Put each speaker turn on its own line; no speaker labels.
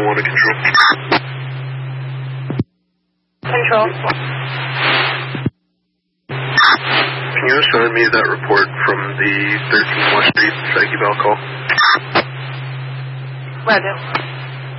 1 to Control.
Control.
Can you assign me that report from the 13 West Street psych eval call?
Roger.